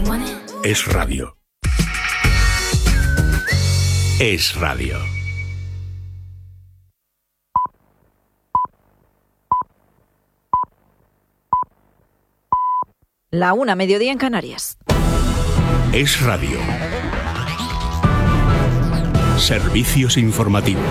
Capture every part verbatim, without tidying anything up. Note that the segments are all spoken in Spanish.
Es radio. Es radio. La una, mediodía en Canarias. Es radio. Servicios informativos.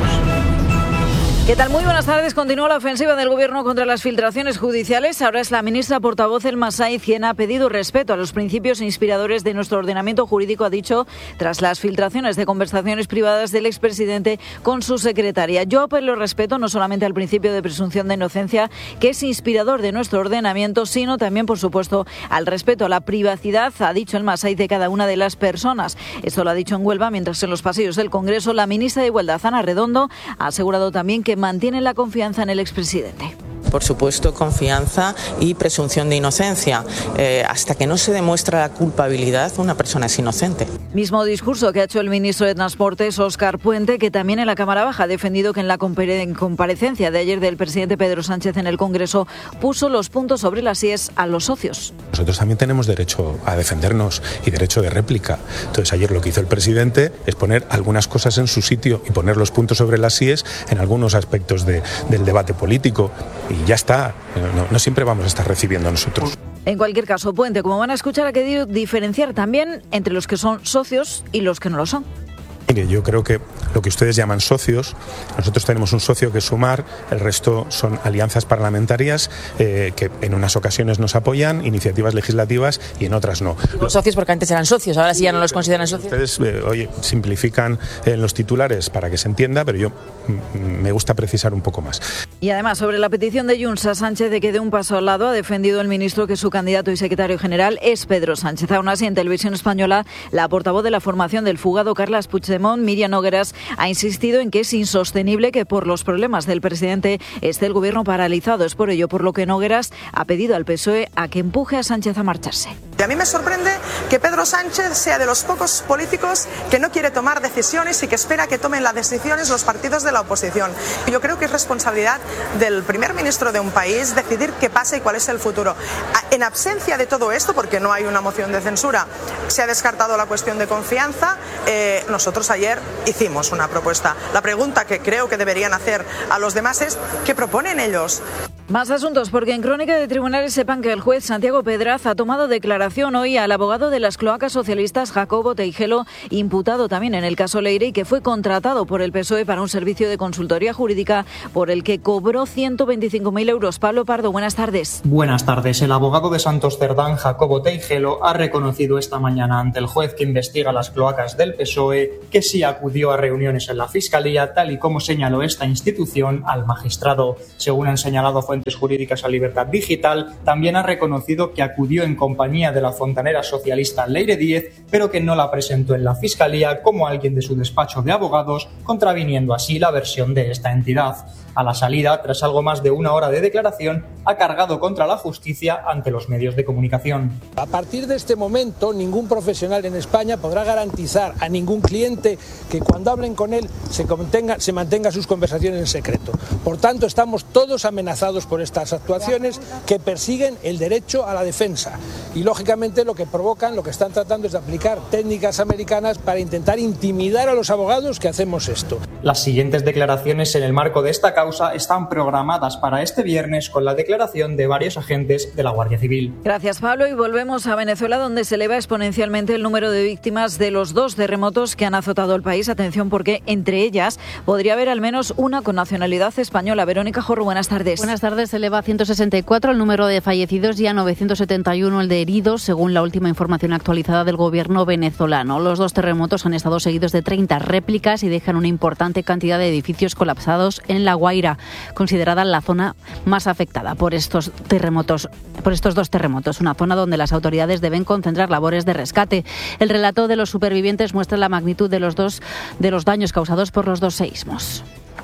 ¿Qué tal? Muy buenas tardes. Continúa la ofensiva del Gobierno contra las filtraciones judiciales. Ahora es la ministra portavoz Elma Saiz quien ha pedido respeto a los principios inspiradores de nuestro ordenamiento jurídico, ha dicho, tras las filtraciones de conversaciones privadas del expresidente con su secretaria. Yo apelo respeto no solamente al principio de presunción de inocencia, que es inspirador de nuestro ordenamiento, sino también, por supuesto, al respeto a la privacidad, ha dicho Elma Saiz, de cada una de las personas. Esto lo ha dicho en Huelva, mientras en los pasillos del Congreso la ministra de Igualdad, Ana Redondo, ha asegurado también que mantiene la confianza en el expresidente. Por supuesto, confianza y presunción de inocencia. Eh, hasta que no se demuestra la culpabilidad, una persona es inocente. Mismo discurso que ha hecho el ministro de Transportes, Óscar Puente, que también en la Cámara Baja ha defendido que en la comparecencia de ayer del presidente Pedro Sánchez en el Congreso puso los puntos sobre las íes a los socios. Nosotros también tenemos derecho a defendernos y derecho de réplica. Entonces, ayer lo que hizo el presidente es poner algunas cosas en su sitio y poner los puntos sobre las íes en algunos aspectos de, del debate político. Y ya está, no, no siempre vamos a estar recibiendo nosotros. En cualquier caso, Puente, como van a escuchar, ha querido diferenciar también entre los que son socios y los que no lo son. Mire, yo creo que lo que ustedes llaman socios, nosotros tenemos un socio que es Sumar, el resto son alianzas parlamentarias eh, que en unas ocasiones nos apoyan, iniciativas legislativas y en otras no. Los socios porque antes eran socios, ahora sí ya no los consideran socios. Ustedes, eh, oye, simplifican en los titulares para que se entienda, pero yo mm, me gusta precisar un poco más. Y además, sobre la petición de Junts a Sánchez de que dé un paso al lado, ha defendido el ministro que su candidato y secretario general es Pedro Sánchez. Aún así, en Televisión Española, la portavoz de la formación del fugado Carles Puigdemont, Miriam Nogueras, ha insistido en que es insostenible que por los problemas del presidente esté el gobierno paralizado. Es por ello por lo que Nogueras ha pedido al P S O E a que empuje a Sánchez a marcharse. Y a mí me sorprende que Pedro Sánchez sea de los pocos políticos que no quiere tomar decisiones y que espera que tomen las decisiones los partidos de la oposición. Yo creo que es responsabilidad del primer ministro de un país decidir qué pasa y cuál es el futuro. En absencia de todo esto, porque no hay una moción de censura, se ha descartado la cuestión de confianza. Eh, nosotros ayer hicimos una propuesta. La pregunta que creo que deberían hacer a los demás es ¿qué proponen ellos? Más asuntos, porque en Crónica de Tribunales sepan que el juez Santiago Pedraz ha tomado declaración hoy al abogado de las cloacas socialistas Jacobo Teijelo, imputado también en el caso Leire y que fue contratado por el P S O E para un servicio de consultoría jurídica por el que cobró ciento veinticinco mil euros. Pablo Pardo, buenas tardes. Buenas tardes. El abogado de Santos Cerdán, Jacobo Teijelo, ha reconocido esta mañana ante el juez que investiga las cloacas del P S O E que sí acudió a reuniones en la Fiscalía, tal y como señaló esta institución al magistrado. Según han señalado fuentes jurídicas a Libertad Digital, también ha reconocido que acudió en compañía de la fontanera socialista Leire Díez, pero que no la presentó en la Fiscalía como alguien de su despacho de abogados, contraviniendo así la versión de esta entidad. A la salida, tras algo más de una hora de declaración, ha cargado contra la justicia ante los medios de comunicación. A partir de este momento, ningún profesional en España podrá garantizar a ningún cliente que cuando hablen con él se, contenga, se mantenga sus conversaciones en secreto. Por tanto, estamos todos amenazados por estas actuaciones que persiguen el derecho a la defensa y, lógicamente, lo que provocan, lo que están tratando es de aplicar técnicas americanas para intentar intimidar a los abogados que hacemos esto. Las siguientes declaraciones en el marco de esta causa están programadas para este viernes con la declaración de varios agentes de la Guardia Civil. Gracias, Pablo. Y volvemos a Venezuela, donde se eleva exponencialmente el número de víctimas de los dos terremotos que han azotado el país. Atención, porque entre ellas podría haber al menos una con nacionalidad española. Verónica Jorro, buenas tardes. Buenas tardes. Se eleva a ciento sesenta y cuatro el número de fallecidos y a novecientos setenta y uno el de heridos, según la última información actualizada del gobierno venezolano. Los dos terremotos han estado seguidos de treinta réplicas y dejan una importante cantidad de edificios colapsados en La Guaira, considerada la zona más afectada por estos terremotos, por estos dos terremotos, una zona donde las autoridades deben concentrar labores de rescate. El relato de los supervivientes muestra la magnitud de los dos de los daños causados por los dos seísmos.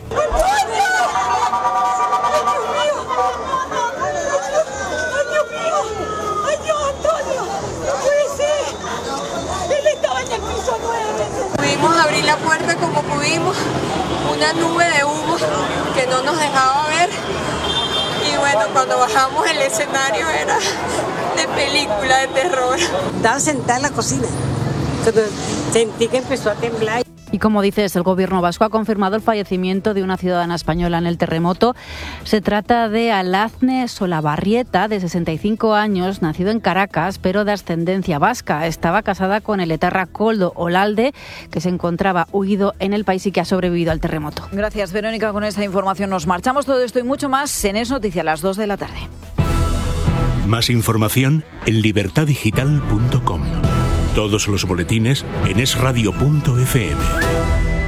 Pudimos abrir la puerta como pudimos, una nube de humo que no nos dejaba ver, y bueno, cuando bajamos el escenario era de película de terror. Estaba sentada en la cocina cuando sentí que empezó a temblar. Y como dices, el gobierno vasco ha confirmado el fallecimiento de una ciudadana española en el terremoto. Se trata de Alazne Solabarrieta, de sesenta y cinco años, nacido en Caracas, pero de ascendencia vasca. Estaba casada con el etarra Koldo Olalde, que se encontraba huido en el país y que ha sobrevivido al terremoto. Gracias, Verónica. Con esta información nos marchamos. Todo esto y mucho más en Es Noticia a las dos de la tarde. Más información en libertad digital punto com. Todos los boletines en es radio punto efe eme.